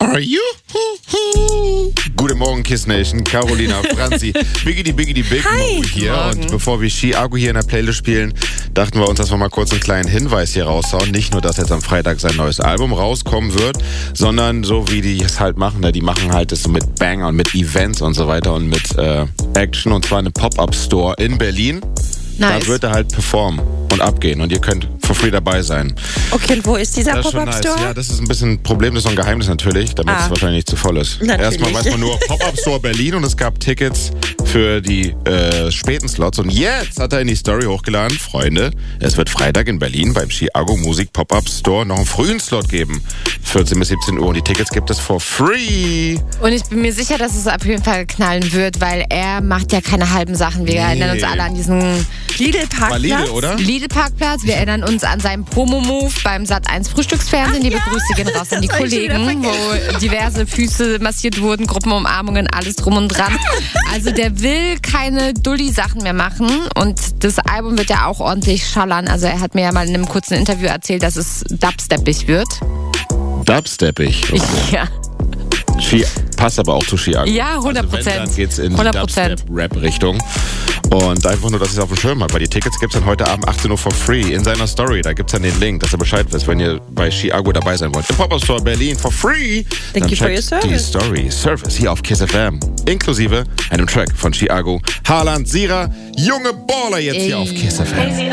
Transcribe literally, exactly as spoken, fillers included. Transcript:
Are you? Guten Morgen, Kiss Nation. Carolina, Franzi, Biggity Biggity Big Mo hier. Morgen. Und bevor wir Chiago hier in der Playlist spielen, dachten wir uns, dass wir mal kurz einen kleinen Hinweis hier raushauen. Nicht nur, dass jetzt am Freitag sein neues Album rauskommen wird, sondern so wie die es halt machen. Die machen halt das so mit Banger und mit Events und so weiter und mit äh, Action. Und zwar eine Pop-Up-Store in Berlin. Nice. Da wird er halt performen und abgehen und ihr könnt for free dabei sein. Okay, und wo ist dieser Das ist schon nice. Pop-Up-Store? Ja, das ist ein bisschen ein Problem, das ist noch ein Geheimnis natürlich, damit Ah. es wahrscheinlich nicht zu voll ist. Natürlich. Erstmal weiß man nur Pop-Up Store Berlin und es gab Tickets für die äh, späten Slots. Und jetzt hat er in die Story hochgeladen, Freunde, es wird Freitag in Berlin beim Chiago Musik Pop-Up Store noch einen frühen Slot geben. vierzehn bis siebzehn Uhr und die Tickets gibt es for free. Und ich bin mir sicher, dass es auf jeden Fall knallen wird, weil er macht ja keine halben Sachen. Wir Nee. erinnern uns alle an diesen Lidl-Parkplatz? War Lidl, oder? Lidl-Parkplatz. Wir erinnern uns an seinen Promo-Move beim Sat eins Frühstücksfernsehen. Liebe Grüße gehen raus an die Das hab ich schon wieder Kollegen, wo diverse Füße massiert wurden, Gruppenumarmungen, alles drum und dran. Also der will keine Dulli-Sachen mehr machen und das Album wird ja auch ordentlich schallern. Also er hat mir ja mal in einem kurzen Interview erzählt, dass es dubsteppig wird. Dubsteppig. Okay. Ja. Chi- passt aber auch zu Chiago. Ja, hundert Prozent. Also wenn, dann geht's in die hundert Prozent. Dubstep-Rap-Richtung. Und einfach nur, dass ich es auf dem Schirm habe, weil die Tickets gibt es dann heute Abend achtzehn Uhr for free in seiner Story. Da gibt es dann den Link, dass ihr Bescheid wisst, wenn ihr bei Chiago dabei sein wollt. Im Pop-Up Store Berlin for free. Thank dann you for your checkt die service. Story. Service hier auf Kiss F M. Inklusive einem Track von Chiago. Haaland, Sira, junge Baller jetzt hier auf Kiss F M.